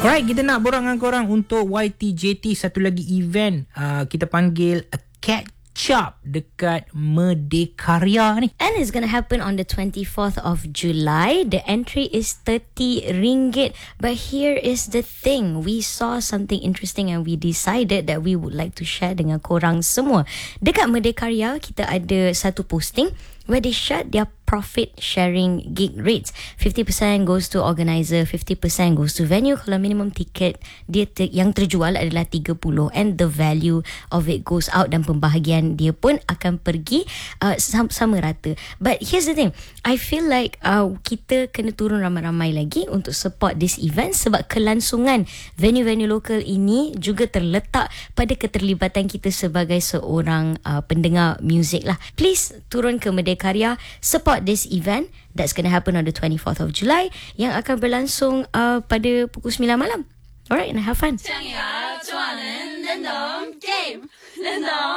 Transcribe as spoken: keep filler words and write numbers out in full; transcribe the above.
Alright, kita nak borang dengan korang untuk Y T J T, satu lagi event uh, kita panggil a catch up dekat Merdekaria ni. And it's going to happen on the twenty-fourth of July. The entry is thirty ringgit. But here is the thing. We saw something interesting and we decided that we would like to share dengan korang semua. Dekat Merdekaria, kita ada satu posting where they share their profit sharing gig rates. fifty percent goes to organizer, fifty percent goes to venue. Kalau minimum tiket dia ter, yang terjual adalah tiga puluh, and the value of it goes out, dan pembahagian dia pun akan pergi uh, sama, sama rata. But here's the thing, I feel like uh, kita kena turun ramai-ramai lagi untuk support this event, sebab kelangsungan venue-venue lokal ini juga terletak pada keterlibatan kita sebagai seorang uh, pendengar muzik lah. Please turun ke Merdekaria, support this event that's going to happen on the twenty-fourth of July, yang akan berlangsung uh, pada pukul sembilan malam. Alright, and have fun.